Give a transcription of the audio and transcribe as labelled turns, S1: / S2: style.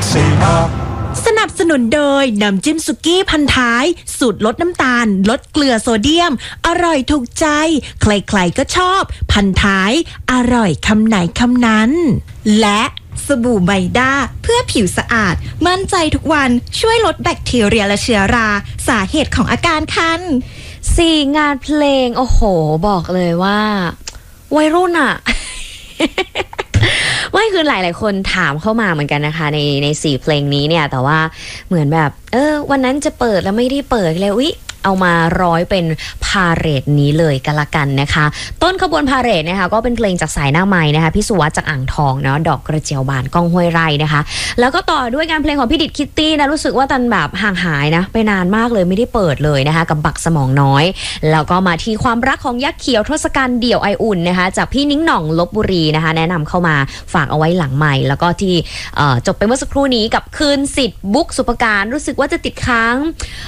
S1: สนับสนุนโดยน้ำจิ้มสุกี้พันท้ายสูตรลดน้ำตาลลดเกลือโซเดียมอร่อยถูกใจใครๆก็ชอบพันท้ายอร่อยคำไหนคำนั้นและสบู่ไบด้าเพื่อผิวสะอาดมั่นใจทุกวันช่วยลดแบคทีเรียและเชื้อราสาเหตุของอาการคัน
S2: 4 งานเพลงโอ้โหบอกเลยว่าวัยรุ่นอะ ไม่คือหลายๆคนถามเข้ามาเหมือนกันนะคะใน4 เพลงนี้เนี่ยแต่ว่าเหมือนแบบวันนั้นจะเปิดแล้วไม่ได้เปิดเลยอุ๊ยเอามาร้อยเป็นพาเหรดนี้เลยกันละกันนะคะต้นขบวนพาเหรดนะคะก็เป็นเพลงจากสายหน้าไม้นะคะพี่สุวัสดิ์จากอ่างทองเนาะดอกกระเจียวบานก้องห้วยไร่นะคะแล้วก็ต่อด้วยงานเพลงของพี่ดิดคิตตี้นะรู้สึกว่าตันแบบห่างหายนะไปนานมากเลยไม่ได้เปิดเลยนะคะกับบักสมองน้อยแล้วก็มาที่ความรักของยักษ์เขียวทศกัณฐ์เดี่ยวไออุ่นนะคะจากพี่นิ้งหน่องลพบุรีนะคะแนะนำเข้ามาฝากเอาไว้หลังใหม่แล้วก็ที่จบไปเมื่อสักครู่นี้กับคืนสิทธิ์บุ๊กสุภการรู้สึกว่าจะติดค้าง